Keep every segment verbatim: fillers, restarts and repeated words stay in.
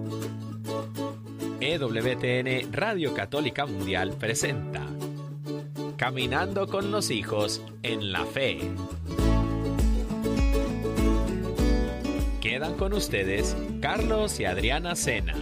E W T N Radio Católica Mundial presenta Caminando con los hijos en la fe. Quedan con ustedes Carlos y Adriana Sena.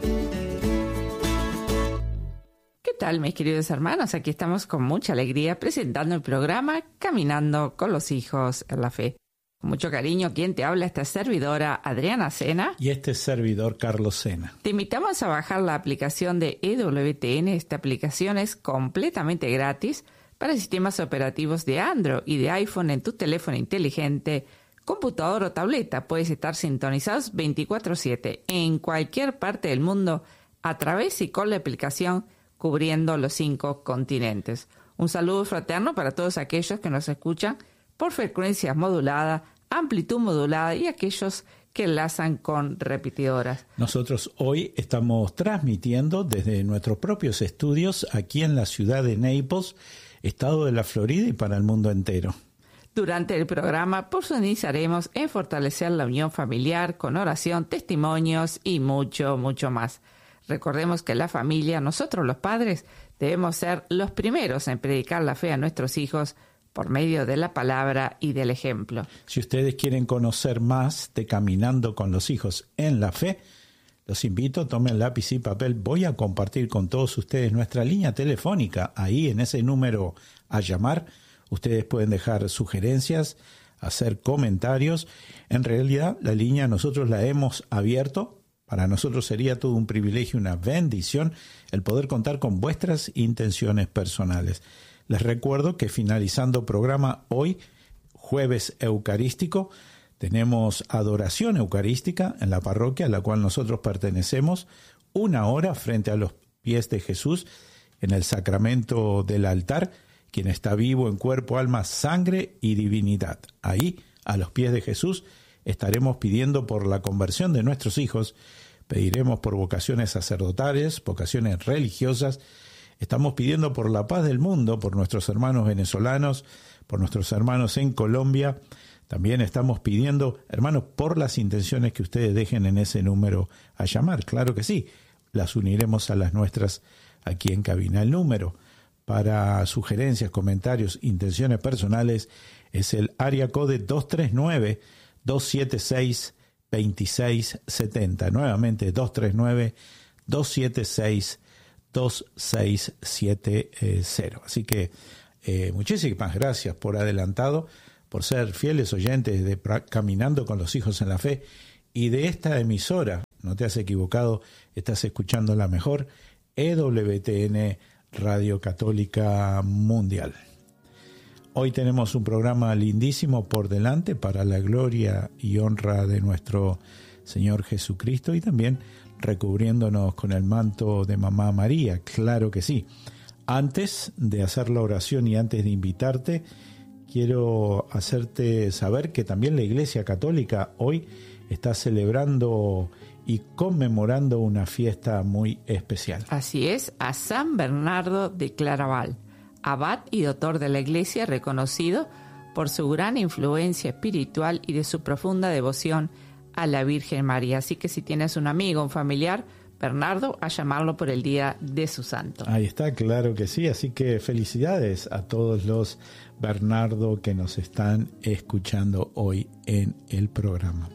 ¿Qué tal, mis queridos hermanos? Aquí estamos con mucha alegría presentando el programa Caminando con los hijos en la fe. Con mucho cariño, quien te habla, esta servidora Adriana Sena. Y este servidor Carlos Sena. Te invitamos a bajar la aplicación de E W T N. Esta aplicación es completamente gratis para sistemas operativos de Android y de iPhone en tu teléfono inteligente, computador o tableta. Puedes estar sintonizados veinticuatro siete en cualquier parte del mundo a través y con la aplicación cubriendo los cinco continentes. Un saludo fraterno para todos aquellos que nos escuchan por frecuencia modulada, amplitud modulada y aquellos que enlazan con repetidoras. Nosotros hoy estamos transmitiendo desde nuestros propios estudios aquí en la ciudad de Naples, estado de la Florida, y para el mundo entero. Durante el programa profundizaremos en fortalecer la unión familiar con oración, testimonios y mucho, mucho más. Recordemos que la familia, nosotros los padres, debemos ser los primeros en predicar la fe a nuestros hijos por medio de la palabra y del ejemplo. Si ustedes quieren conocer más de Caminando con los hijos en la fe, los invito, tomen lápiz y papel. Voy a compartir con todos ustedes nuestra línea telefónica. Ahí en ese número a llamar, ustedes pueden dejar sugerencias, hacer comentarios. En realidad, la línea nosotros la hemos abierto. Para nosotros sería todo un privilegio, una bendición, el poder contar con vuestras intenciones personales. Les recuerdo que finalizando programa hoy, jueves eucarístico, tenemos adoración eucarística en la parroquia a la cual nosotros pertenecemos, una hora frente a los pies de Jesús en el sacramento del altar, quien está vivo en cuerpo, alma, sangre y divinidad. Ahí, a los pies de Jesús, estaremos pidiendo por la conversión de nuestros hijos, pediremos por vocaciones sacerdotales, vocaciones religiosas. Estamos pidiendo por la paz del mundo, por nuestros hermanos venezolanos, por nuestros hermanos en Colombia. También estamos pidiendo, hermanos, por las intenciones que ustedes dejen en ese número a llamar. Claro que sí, las uniremos a las nuestras aquí en cabina. El número para sugerencias, comentarios, intenciones personales es el área code dos tres nueve, dos siete seis, dos seis siete cero. Nuevamente, dos tres nueve, dos siete seis, dos seis siete cero. Así que eh, muchísimas gracias por adelantado, por ser fieles oyentes de Caminando con los hijos en la fe y de esta emisora. No te has equivocado, estás escuchando la mejor, E W T N Radio Católica Mundial. Hoy tenemos un programa lindísimo por delante para la gloria y honra de nuestro Señor Jesucristo y también recubriéndonos con el manto de Mamá María, claro que sí. Antes de hacer la oración y antes de invitarte, quiero hacerte saber que también la Iglesia Católica hoy está celebrando y conmemorando una fiesta muy especial. Así es, a San Bernardo de Claraval, abad y doctor de la Iglesia, reconocido por su gran influencia espiritual y de su profunda devoción a la Virgen María. Así que si tienes un amigo, un familiar, Bernardo, a llamarlo por el día de su santo. Ahí está, claro que sí. Así que felicidades a todos los Bernardo que nos están escuchando hoy en el programa.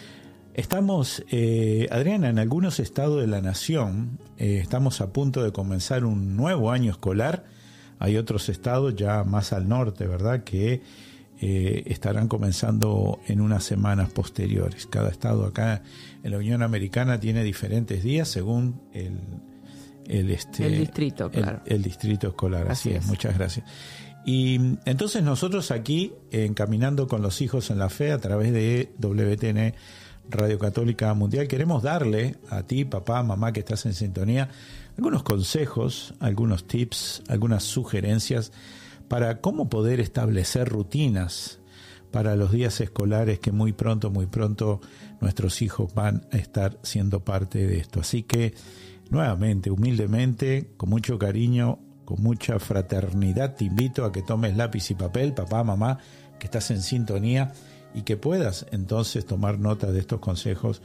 Estamos, eh, Adriana, en algunos estados de la nación, eh, estamos a punto de comenzar un nuevo año escolar. Hay otros estados ya más al norte, ¿verdad?, que Eh, estarán comenzando en unas semanas posteriores. Cada estado acá en la Unión Americana tiene diferentes días según el el, este, el distrito, claro. El, el distrito escolar, así, así es. es. Muchas gracias. Y entonces nosotros aquí, en Caminando con los hijos en la fe, a través de W T N Radio Católica Mundial, queremos darle a ti, papá, mamá, que estás en sintonía, algunos consejos, algunos tips, algunas sugerencias para cómo poder establecer rutinas para los días escolares que muy pronto, muy pronto nuestros hijos van a estar siendo parte de esto. Así que, nuevamente, humildemente, con mucho cariño, con mucha fraternidad, te invito a que tomes lápiz y papel, papá, mamá, que estás en sintonía, y que puedas entonces tomar nota de estos consejos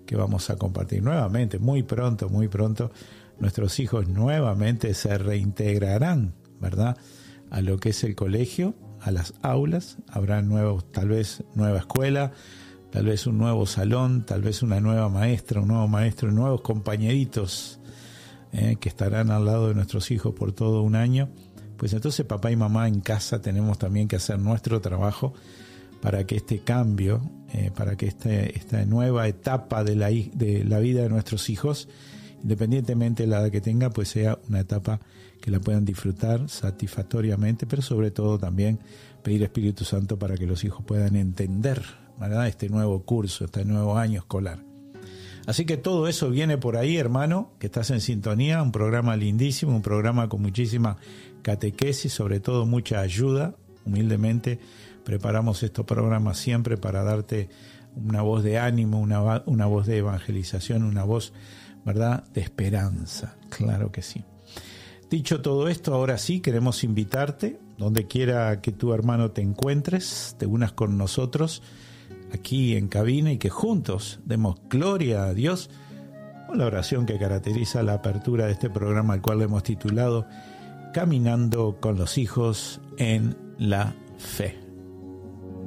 que vamos a compartir nuevamente, muy pronto, muy pronto, nuestros hijos nuevamente se reintegrarán, ¿verdad?, a lo que es el colegio, a las aulas. Habrá nuevos, tal vez nueva escuela, tal vez un nuevo salón, tal vez una nueva maestra, un nuevo maestro, nuevos compañeritos eh, que estarán al lado de nuestros hijos por todo un año. Pues entonces papá y mamá en casa tenemos también que hacer nuestro trabajo para que este cambio, eh, para que este, esta nueva etapa de la, de la vida de nuestros hijos, independientemente de la edad que tenga, pues sea una etapa que la puedan disfrutar satisfactoriamente, pero sobre todo también pedir Espíritu Santo para que los hijos puedan entender, ¿verdad?, este nuevo curso, este nuevo año escolar. Así que todo eso viene por ahí, hermano, que estás en sintonía, un programa lindísimo, un programa con muchísima catequesis, sobre todo mucha ayuda. Humildemente preparamos estos programas siempre para darte una voz de ánimo, una, una voz de evangelización, una voz, ¿verdad?, de esperanza. Claro que sí. Dicho todo esto, ahora sí queremos invitarte, donde quiera que tu hermano te encuentres, te unas con nosotros aquí en cabina y que juntos demos gloria a Dios con la oración que caracteriza la apertura de este programa, al cual hemos titulado Caminando con los hijos en la fe.